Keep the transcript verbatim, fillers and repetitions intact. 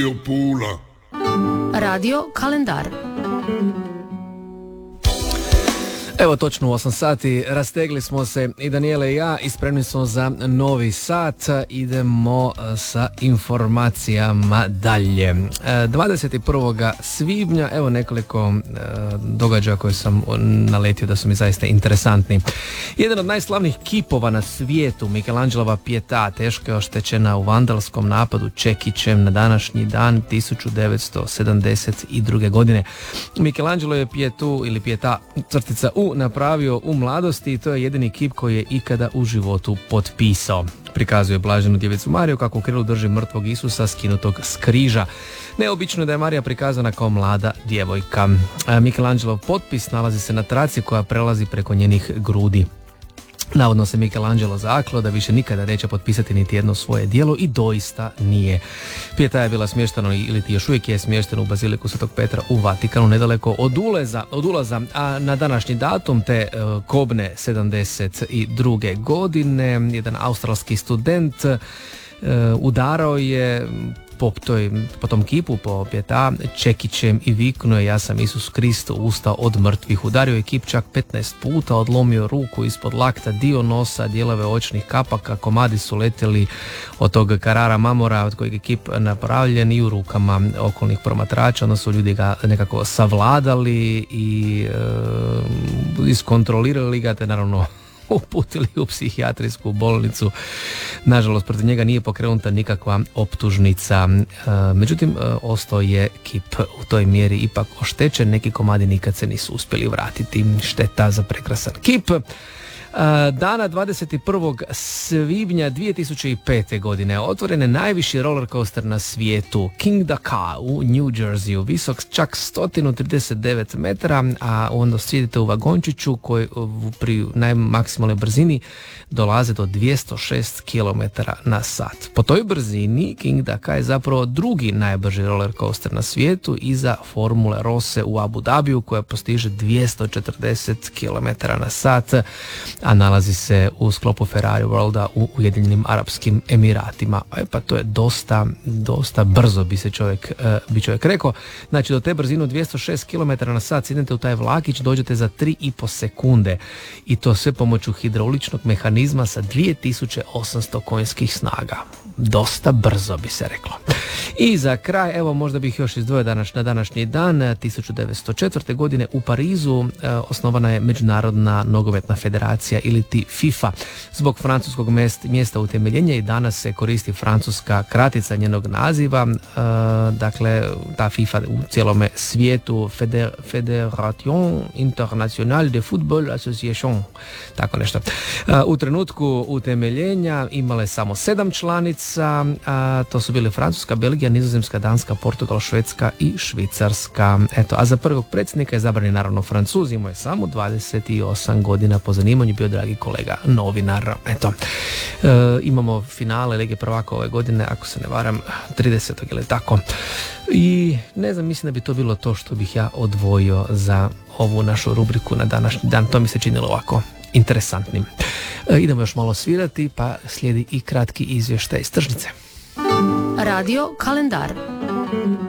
Pula. Radio kalendar. Evo točno u osam sati, rastegli smo se i Danijela i ja i spremni smo za novi sat. Idemo sa informacijama dalje. dvadeset prvog svibnja, evo nekoliko događaja koje sam naletio da su mi zaista interesantni. Jedan od najslavnijih kipova na svijetu, Michelangelova Pietà, teško je oštećena u vandalskom napadu čekićem na današnji dan tisuću devetsto sedamdeset druge. godine. Michelangelo je Pietù ili Pietà crtica U napravio u mladosti i to je jedini kip koji je ikada u životu potpisao. Prikazuje blaženu djevicu Mariju kako u krilu drži mrtvog Isusa skinutog s križa. Neobično je da je Marija prikazana kao mlada djevojka. Michelangelov potpis nalazi se na traci koja prelazi preko njenih grudi. Navodno se Michelangelo zakleo da više nikada neće potpisati niti jedno svoje djelo i doista nije. Pietà je bila smještena ili još uvijek je smještena u Baziliku Svetog Petra u Vatikanu, nedaleko od ulaza, od ulaza a na današnji datum te uh, kobne sedamdeset druge. godine jedan australski student uh, udarao je po, toj, po tom kipu, po Pietà, čekićem i viknuo je: ja sam Isus Krist, ustao od mrtvih. Udario je kip čak petnaest puta, odlomio ruku ispod lakta, dio nosa, dijelove očnih kapaka, komadi su letjeli od tog Carrara Marmora od kojeg je kip napravljen i u rukama okolnih promatrača. Onda su ljudi ga nekako savladali i e, iskontrolirali ga, te naravno uputili u psihijatrijsku bolnicu. Nažalost, protiv njega nije pokrenuta nikakva optužnica. E, međutim, e, ostao je kip u toj mjeri ipak oštećen. Neki komadi nikad se nisu uspjeli vratiti. Šteta za prekrasan kip. Dana dvadeset prvog svibnja dvije tisuće pete. godine otvoren je najviši roller coaster na svijetu, King Dakar u New Jerseyu, visok čak sto trideset devet metara, a onda sjedite u vagončiću koji pri najmaksimalnoj brzini dolaze do dvjesto šest kilometara na sat. Po toj brzini King Dakar je zapravo drugi najbrži roller coaster na svijetu iza Formule Rosse u Abu Dhabiju koja postiže dvjesto četrdeset kilometara na sat, a nalazi se u sklopu Ferrari Worlda u Ujedinjenim Arapskim Emiratima. E pa to je dosta, dosta brzo bi se čovjek, uh, bi čovjek rekao. Znači do te brzine dvjesto šest kilometara na sat sjednete u taj vlakić, dođete za tri i pol sekunde i to sve pomoću hidrauličnog mehanizma sa dvije tisuće osamsto konjskih snaga. Dosta brzo bi se reklo. I za kraj, evo možda bih još izdvojio danas, na današnji dan, tisuću devetsto četvrte. godine u Parizu e, osnovana je Međunarodna nogometna federacija ili ti FIFA. Zbog francuskog mjesta, mjesta utemeljenja i danas se koristi francuska kratica njenog naziva, e, dakle ta FIFA u cijelome svijetu, Feder, Fédération Internationale de Football Association, tako nešto. E, u trenutku utemeljenja imale samo sedam članica, a to su bili Francuska, Belgija, Nizozemska, Danska, Portugal, Švedska i Švicarska. Eto, a za prvog predsjednika je zabran je naravno Francuz, imao je samo dvadeset osam godina, po zanimanju bio dragi kolega novinar. Eto, e, imamo finale Lige prvaka ove godine, ako se ne varam, tridesetog ili tako. I ne znam, mislim da bi to bilo to što bih ja odvojio za ovu našu rubriku na današnji dan. To mi se činilo ovako interesantnim. E, idemo još malo svirati, pa slijedi i kratki izvještaj iz tržnice. Radio kalendar.